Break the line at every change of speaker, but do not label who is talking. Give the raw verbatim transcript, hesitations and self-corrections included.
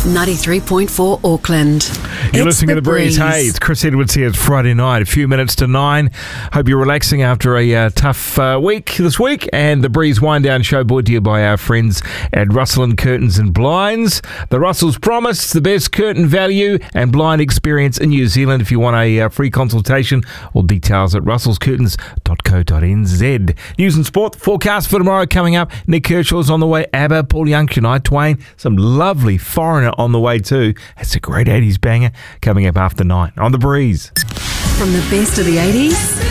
ninety-three point four Auckland.
You're
It's
listening to The Breeze. Hey, it's Chris Edwards here. It's Friday night, a few minutes to nine. Hope you're relaxing after a uh, tough uh, week this week. And The Breeze Wind Down Show brought to you by our friends at Russell and Curtains and Blinds. The Russells promise the best curtain value and blind experience in New Zealand. If you want a uh, free consultation, all details at russells curtains dot co dot n z. News and sport, forecast for tomorrow coming up. Nick Kershaw's on the way. ABBA, Paul Young, Shania Twain. Some lovely Foreigner on the way too. It's a great eighties banger coming up after nine on The Breeze.
From the best of the eighties